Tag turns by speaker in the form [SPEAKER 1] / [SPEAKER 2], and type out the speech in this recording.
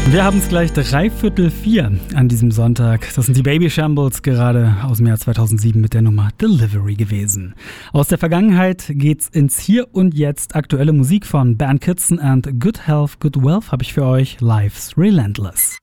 [SPEAKER 1] Wir haben es gleich 3:45 an diesem Sonntag. Das sind die Baby Shambles, gerade aus dem Jahr 2007 mit der Nummer Delivery gewesen. Aus der Vergangenheit geht's ins Hier und Jetzt. Aktuelle Musik von Bernd Kitson and Good Health, Good Wealth habe ich für euch. Life's Relentless.